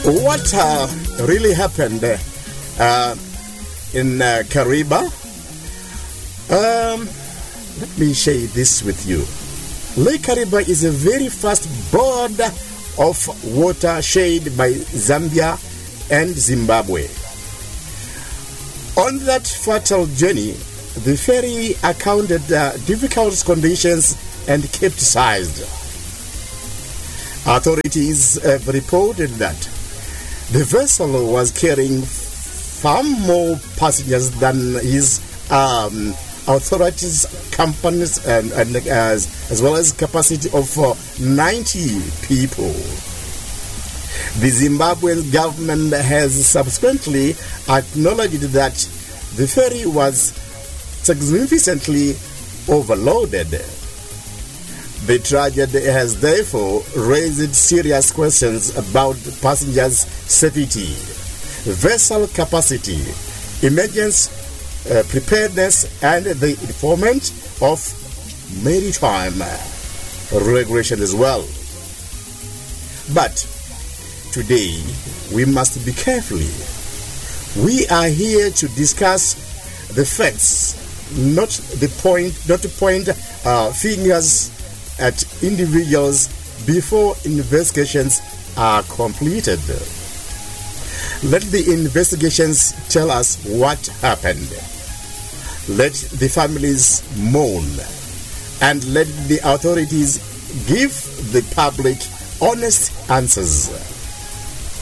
What really happened in Kariba? Let me share this with you. Lake Kariba is a very fast board of water shared by Zambia and Zimbabwe. On that fatal journey, the ferry encountered difficult conditions and capsized. Authorities have reported that the vessel was carrying far more passengers than his authorities, companies, and as well as capacity of 90 people. The Zimbabwean government has subsequently acknowledged that the ferry was significantly overloaded. The tragedy has therefore raised serious questions about passengers' safety, vessel capacity, emergency preparedness, and the enforcement of maritime regulation as well. But today, we must be careful. We are here to discuss the facts, not to point fingers at individuals before investigations are completed. Let the investigations tell us what happened. Let the families mourn, and let the authorities give the public honest answers.